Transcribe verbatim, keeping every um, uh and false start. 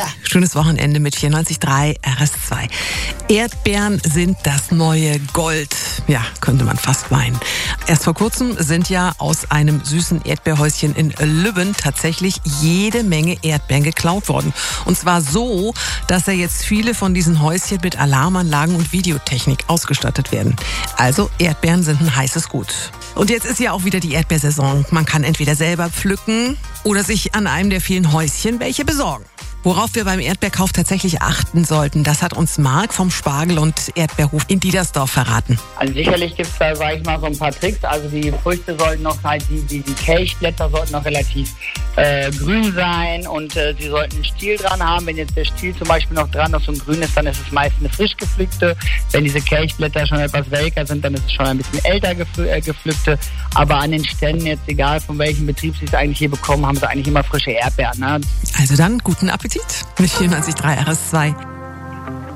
schönes Wochenende mit vierundneunzig Komma drei R S zwei. Erdbeeren sind das neue Gold. Ja, könnte man fast meinen. Erst vor kurzem sind ja aus einem süßen Erdbeerhäuschen in Lübben tatsächlich jede Menge Erdbeeren geklaut worden. Und zwar so, dass ja jetzt viele von diesen Häuschen mit Alarmanlagen und Videotechnik ausgestattet werden. Also Erdbeeren sind ein heißes Gut. Und jetzt ist ja auch wieder die Erdbeersaison. Man kann entweder selber pflücken oder sich an einem der vielen Häuschen welche besorgen. Worauf wir beim Erdbeerkauf tatsächlich achten sollten, das hat uns Marc vom Spargel- und Erdbeerhof in Diedersdorf verraten. Also sicherlich gibt es da, sage ich mal, so ein paar Tricks. Also die Früchte sollten noch halt, die, die, die Kelchblätter sollten noch relativ äh, grün sein und äh, sie sollten einen Stiel dran haben. Wenn jetzt der Stiel zum Beispiel noch dran ist und grün ist, dann ist es meist eine frisch gepflückte. Wenn diese Kelchblätter schon etwas welker sind, dann ist es schon ein bisschen älter gepfl- äh, gepflückte. Aber an den Ständen, jetzt egal von welchem Betrieb sie es eigentlich hier bekommen, haben sie eigentlich immer frische Erdbeeren. Ne? Also dann guten Appetit mit vierundneunzig Komma drei R S zwei.